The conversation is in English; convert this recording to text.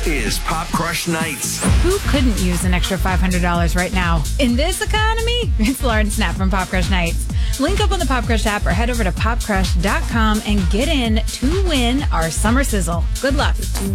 is Pop Crush Nights. Who couldn't use an extra $500 right now? In this economy, it's Lauren Snap from Pop Crush Nights. Link up on the Pop Crush app or head over to popcrush.com and get in to win our summer sizzle. Good luck.